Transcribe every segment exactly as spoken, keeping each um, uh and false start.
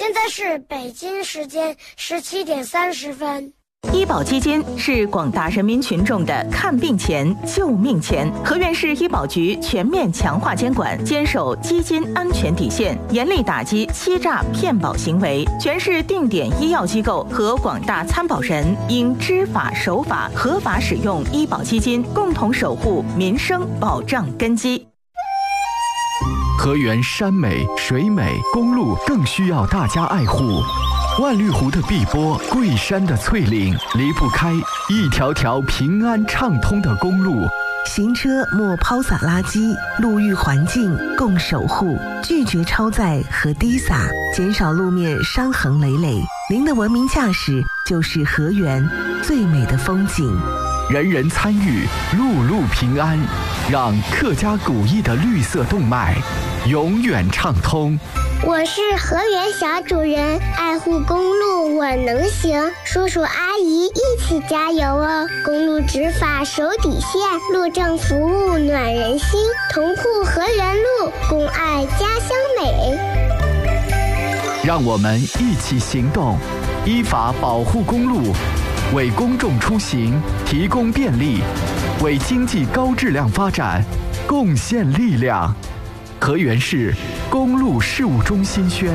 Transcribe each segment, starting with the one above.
现在是北京时间十七点三十分。 医保基金是广大人民群众的看病钱、救命钱。河源市医保局全面强化监管，坚守基金安全底线，严厉打击欺诈骗保行为。全市定点医药机构和广大参保人应知法守法，合法使用医保基金，共同守护民生保障根基。 河源山美水美，公路更需要大家爱护。万绿湖的碧波，桂山的翠岭，离不开一条条平安畅通的公路。 行车莫抛洒垃圾，路域环境共守护，拒绝超载和滴洒，减少路面伤痕累累。您的文明驾驶就是河源最美的风景。 人人参与，路路平安，让客家古意的绿色动脉永远畅通。 我是河源小主人，爱护公路我能行，叔叔阿姨一起加油哦！公路执法守底线，路政服务暖人心，同护河源路，共爱家乡美。 让我们一起行动，依法保护公路，为公众出行提供便利，为经济高质量发展贡献力量。河源市公路事务中心宣。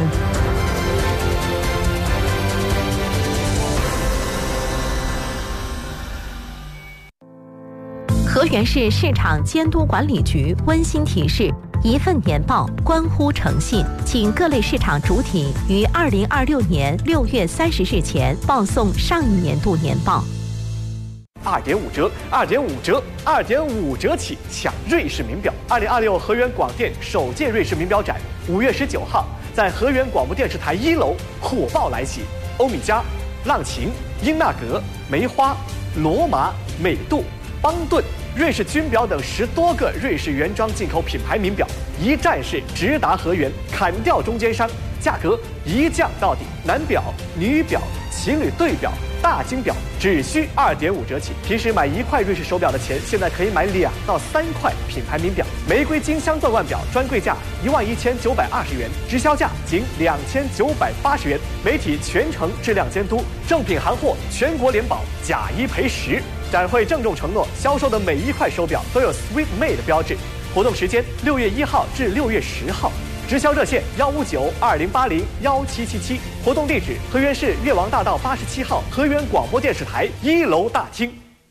河源市市场监督管理局温馨提示：一份年报关乎诚信，请各类市场主体于二零二六年六月三十日前报送上一年度年报。 二点五折，二点五折，二点五折起抢瑞士名表！二零二六河源广电首届瑞士名表展，五月十九号在河源广播电视台一楼火爆来袭。欧米茄、浪琴、英纳格、梅花、罗马、美度、邦顿、瑞士军表等十多个瑞士原装进口品牌名表，一站式直达河源，砍掉中间商，价格一降到底。男表、女表、情侣对表、大金表只需二点五折起。平时买一块瑞士手表的钱，现在可以买两到三块品牌名表。玫瑰金镶钻腕表专柜价一万一千九百二十元，直销价仅两千九百八十元。媒体全程质量监督，正品行货全国联保，假一赔十。展会郑重承诺，销售的每一块手表都有 Sweet Made 标志。活动时间六月一号至六月十号。直销热线幺五九二零八零幺七七七，活动地址河源市越王大道八十七号河源广播电视台一楼大厅。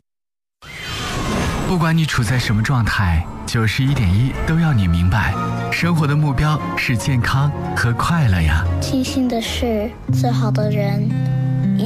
不管你处在什么状态，九十一点一都要你明白，生活的目标是健康和快乐呀。 庆幸的是，最好的人